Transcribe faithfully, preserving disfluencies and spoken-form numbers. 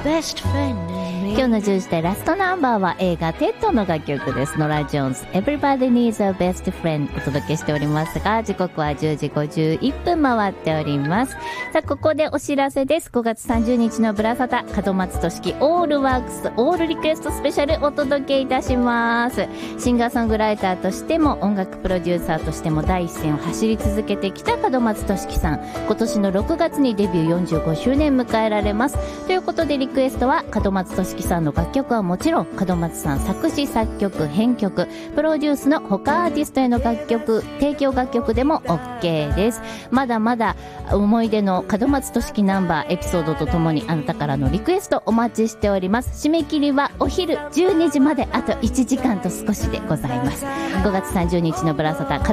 best friend in me. 今日のじゅうじ台ラストナンバーは映画テッドの楽曲です。ノラ・ジョーンズ Everybody Needs a Best Friend お届けしておりますが、時刻はじゅうじごじゅういっぷん回っております。さあ、ここでお知らせです。ごがつさんじゅうにちのブラサタ門松俊樹オールワークスオールリクエストスペシャルお届けいたします。シンガーソングライターとしても音楽プロデューサーとしても第一線を走り続けてきた門松俊樹さん、今年のろくがつにデビューよんじゅうごしゅうねん迎えられます。ということでリクエストは門松俊樹さんの楽曲はもちろん門松さん作詞作曲編曲プロデュースの他アーティストへの楽曲提供楽曲でも OK です。まだまだ思い出の門松俊樹ナンバーエピソードとともにあなたからのリクエストお待ちしております。締め切りはお昼じゅうにじまであといちじかんと少しでございます。ごがつさんじゅうにちのブラサタ